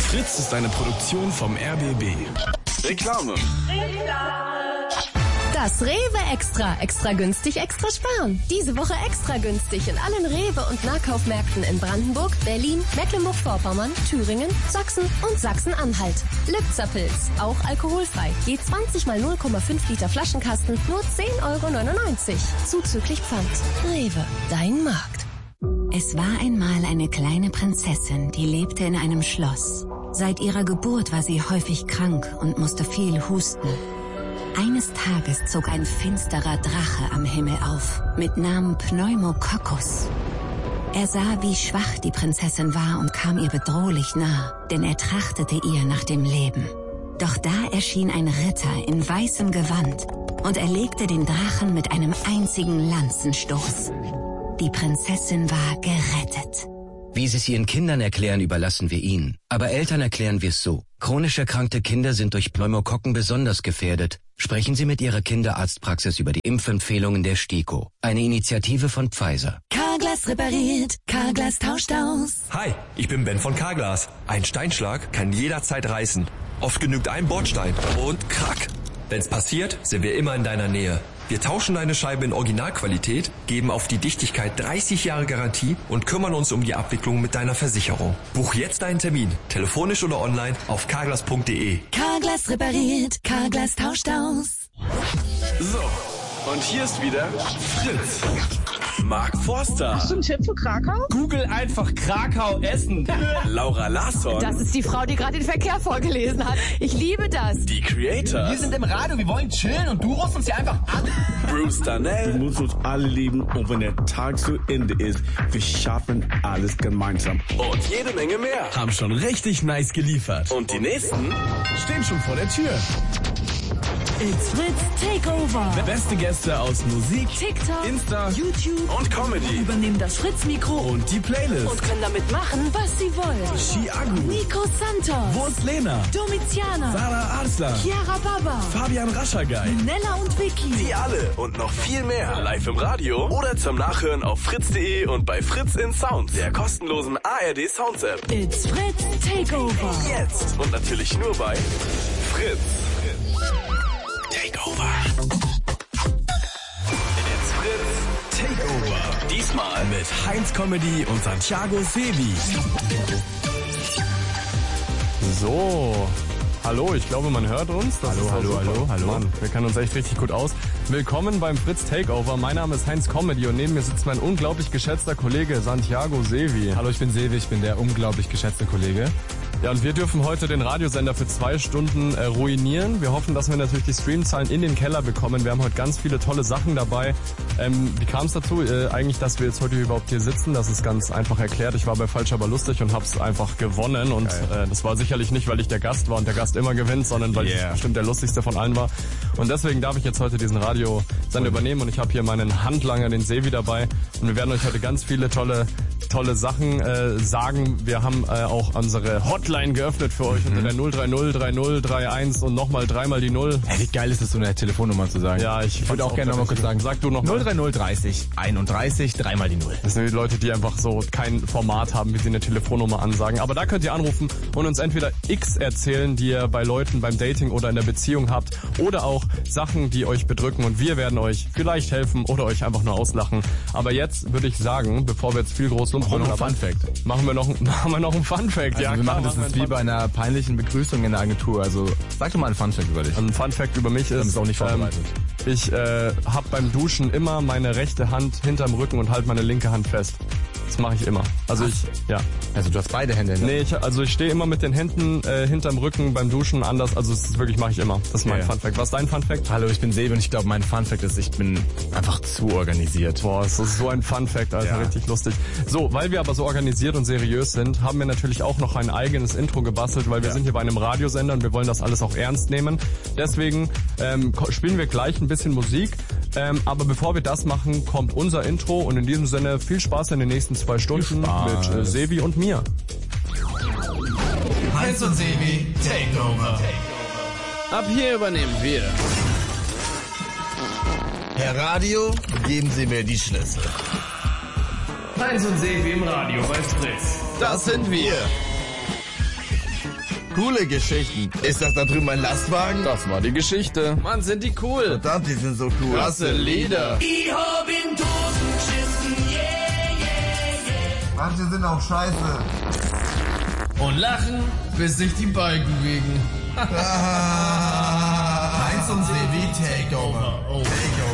Fritz ist eine Produktion vom RBB. Reklame. Das Rewe Extra. Extra günstig, extra sparen. Diese Woche extra günstig in allen Rewe- und Nahkaufmärkten in Brandenburg, Berlin, Mecklenburg-Vorpommern, Thüringen, Sachsen und Sachsen-Anhalt. Lübzer Pilz, auch alkoholfrei. Je 20 mal 0,5 Liter Flaschenkasten, nur 10,99 €. Zuzüglich Pfand. Rewe, dein Markt. Es war einmal eine kleine Prinzessin, die lebte in einem Schloss. Seit ihrer Geburt war sie häufig krank und musste viel husten. Eines Tages zog ein finsterer Drache am Himmel auf, mit Namen Pneumococcus. Er sah, wie schwach die Prinzessin war und kam ihr bedrohlich nah, denn er trachtete ihr nach dem Leben. Doch da erschien ein Ritter in weißem Gewand und erlegte den Drachen mit einem einzigen Lanzenstoß. Die Prinzessin war gerettet. Wie Sie es Ihren Kindern erklären, überlassen wir Ihnen. Aber Eltern erklären wir es so. Chronisch erkrankte Kinder sind durch Pneumokokken besonders gefährdet. Sprechen Sie mit Ihrer Kinderarztpraxis über die Impfempfehlungen der STIKO. Eine Initiative von Pfizer. Carglass repariert, Carglass tauscht aus. Hi, ich bin Ben von Carglass. Ein Steinschlag kann jederzeit reißen. Oft genügt ein Bordstein und krack. Wenn's passiert, sind wir immer in deiner Nähe. Wir tauschen deine Scheibe in Originalqualität, geben auf die Dichtigkeit 30 Jahre Garantie und kümmern uns um die Abwicklung mit deiner Versicherung. Buch jetzt deinen Termin, telefonisch oder online auf carglass.de. Carglass repariert, Carglass tauscht aus. So, und hier ist wieder Fritz. Mark Forster. Hast du einen Tipp für Krakau? Google einfach Krakau essen. Laura Larsson. Das ist die Frau, die gerade den Verkehr vorgelesen hat. Ich liebe das. Die Creator. Wir sind im Radio, wir wollen chillen und du rufst uns hier einfach an. Bruce Darnell. Wir müssen uns alle lieben und wenn der Tag zu Ende ist, wir schaffen alles gemeinsam. Und jede Menge mehr. Haben schon richtig nice geliefert. Und die nächsten stehen schon vor der Tür. It's Fritz Takeover. Beste Gäste aus Musik, TikTok, Insta, YouTube und Comedy. übernehmen das Fritz-Mikro Und die Playlist. und können damit machen, was sie wollen. Chiago. Nico Santos, Wurst Lena. Domiziana, Sarah Arslan. Chiara Baba, Fabian Raschagay. Nella und Vicky. Die alle und noch viel mehr live im Radio oder zum Nachhören auf fritz.de und bei Fritz in Sound, der kostenlosen ARD Sounds App. It's Fritz Takeover. Jetzt und natürlich nur bei Fritz. Takeover. It's Fritz Takeover. Diesmal mit Heinz Comedy und Santiago Sevi. So, hallo, ich glaube, man hört uns. Das ist Hallo. Mann, wir kennen uns echt richtig gut aus. Willkommen beim Fritz Takeover. Mein Name ist Heinz Comedy und neben mir sitzt mein unglaublich geschätzter Kollege Santiago Sevi. Hallo, ich bin Sevi, ich bin der unglaublich geschätzte Kollege. Ja, und wir dürfen heute den Radiosender für 2 Stunden ruinieren. Wir hoffen, dass wir natürlich die Streamzahlen in den Keller bekommen. Wir haben heute ganz viele tolle Sachen dabei. Wie kam es dazu? Eigentlich, dass wir jetzt heute überhaupt hier sitzen, das ist ganz einfach erklärt. Ich war bei Falsch aber lustig und hab's einfach gewonnen. Und das war sicherlich nicht, weil ich der Gast war und der Gast immer gewinnt, sondern weil ich bestimmt der lustigste von allen war. Und deswegen darf ich jetzt heute diesen Radiosender übernehmen und ich habe hier meinen Handlanger, den Sevi, dabei. Und wir werden euch heute ganz viele tolle Sachen sagen. Wir haben auch unsere Hotline geöffnet für euch unter der 0303031 und nochmal dreimal die 0. Hey, wie geil ist es, so eine Telefonnummer zu sagen? Ja, ich würde auch gerne nochmal kurz sagen. Sag du nochmal. 03030 31 dreimal die 0. Das sind die Leute, die einfach so kein Format haben, wie sie eine Telefonnummer ansagen. Aber da könnt ihr anrufen und uns entweder X erzählen, die ihr bei Leuten beim Dating oder in der Beziehung habt, oder auch Sachen, die euch bedrücken und wir werden euch vielleicht helfen oder euch einfach nur auslachen. Aber jetzt würde ich sagen, bevor wir jetzt viel groß rumlabern, machen wir noch einen Fun Fact. Also Ja, wir klar, machen das ist wie bei einer peinlichen Begrüßung in der Agentur. Also sag doch mal einen Fun Fact über dich. Ein Fun Fact über mich ist, auch nicht vorbereitet. Ich habe beim Duschen immer meine rechte Hand hinterm Rücken und halte meine linke Hand fest. Das mache ich immer. Also Also du hast beide Hände. Nee, ich stehe immer mit den Händen hinterm Rücken beim Duschen anders. Also es ist wirklich, mache ich immer. Das ist mein Fun Fact. Was ist dein Fun Fact? Hallo, ich bin Sebi und ich glaube, mein Fun Fact ist, ich bin einfach zu organisiert. Boah, das ist so ein Fun Fact, Alter, richtig lustig. So, weil wir aber so organisiert und seriös sind, haben wir natürlich auch noch ein eigenes Intro gebastelt, weil wir sind hier bei einem Radiosender und wir wollen das alles auch ernst nehmen. Deswegen spielen wir gleich ein bisschen Musik. Aber bevor wir das machen, kommt unser Intro und in diesem Sinne viel Spaß in den nächsten 2 Stunden mit Sevi und mir. Heinz und Sevi, Takeover. Ab hier übernehmen wir. Herr Radio, geben Sie mir die Schlüssel. Heinz und Sevi im Radio bei Fritz. Das sind wir. Coole Geschichten. Ist das da drüben ein Lastwagen? Das war die Geschichte. Mann, sind die cool. Verdammt, die sind so cool. Klasse Lieder. Ich hab in Toten geschissen, yeah, yeah, yeah. Manche sind auch scheiße. Und lachen, bis sich die Balken biegen. Heinz und Sebi Takeover.